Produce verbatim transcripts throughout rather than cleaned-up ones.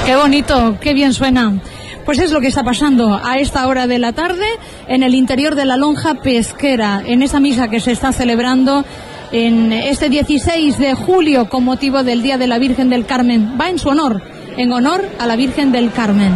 Qué bonito, qué bien suena. Pues es lo que está pasando a esta hora de la tarde en el interior de la lonja pesquera, en esa misa que se está celebrando en este dieciséis de julio con motivo del Día de la Virgen del Carmen. Va en su honor, en honor a la Virgen del Carmen.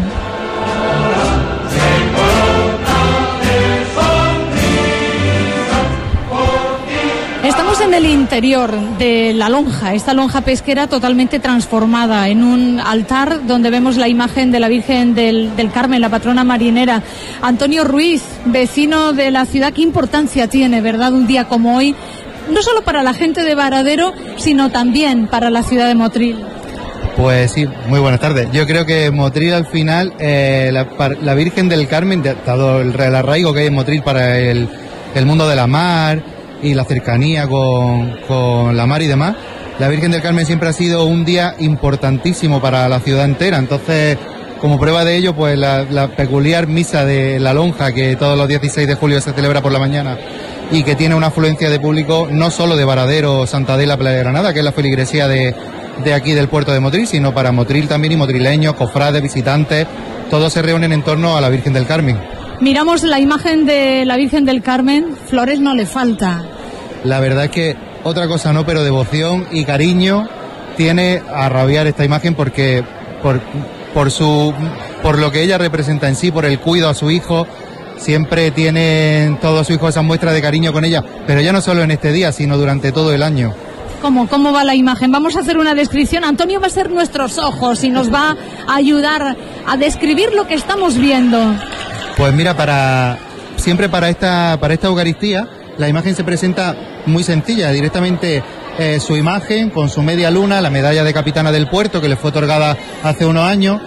Estamos en el interior de la lonja, esta lonja pesquera totalmente transformada en un altar donde vemos la imagen de la Virgen del, del Carmen, la patrona marinera. Antonio Ruiz, vecino de la ciudad, qué importancia tiene, ¿verdad?, un día como hoy, no solo para la gente de Varadero, sino también para la ciudad de Motril. Pues sí, muy buenas tardes. Yo creo que Motril al final, eh, la, la Virgen del Carmen, dado el, el arraigo que hay en Motril para el, el mundo de la mar y la cercanía con, con la mar y demás, la Virgen del Carmen siempre ha sido un día importantísimo para la ciudad entera. Entonces, como prueba de ello, pues la, la peculiar misa de la lonja, que todos los dieciséis de julio se celebra por la mañana y que tiene una afluencia de público no solo de Varadero, Santa Adela, Playa de Granada, que es la feligresía de, de aquí del puerto de Motril, sino para Motril también y motrileños, cofrades, visitantes, todos se reúnen en torno a la Virgen del Carmen. Miramos la imagen de la Virgen del Carmen, flores no le falta. La verdad es que otra cosa no, pero devoción y cariño tiene a rabiar esta imagen porque por, por su por lo que ella representa en sí, por el cuidado a su hijo, siempre tienen todos sus hijos esa muestra de cariño con ella, pero ya no solo en este día, sino durante todo el año. ¿Cómo, cómo va la imagen? Vamos a hacer una descripción. Antonio va a ser nuestros ojos y nos va a ayudar a describir lo que estamos viendo. Pues mira, para siempre para esta para esta Eucaristía, la imagen se presenta muy sencilla, directamente eh, su imagen con su media luna, la medalla de capitana del puerto que le fue otorgada hace unos años,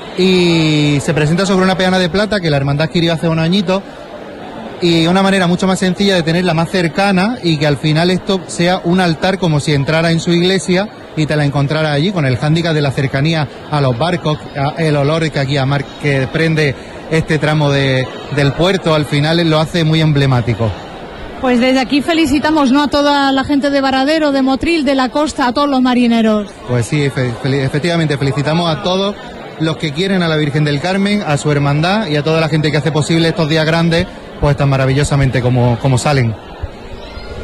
y se presenta sobre una peana de plata que la hermandad adquirió hace unos añitos, y una manera mucho más sencilla de tenerla más cercana y que al final esto sea un altar como si entrara en su iglesia y te la encontrara allí, con el hándicap de la cercanía a los barcos, a el olor que aquí a mar que prende este tramo de, del puerto, al final lo hace muy emblemático. Pues desde aquí felicitamos, ¿no?, a toda la gente de Varadero, de Motril, de la costa, a todos los marineros. Pues sí, fe, fe, efectivamente, felicitamos a todos los que quieren a la Virgen del Carmen, a su hermandad y a toda la gente que hace posible estos días grandes, pues tan maravillosamente como, como salen.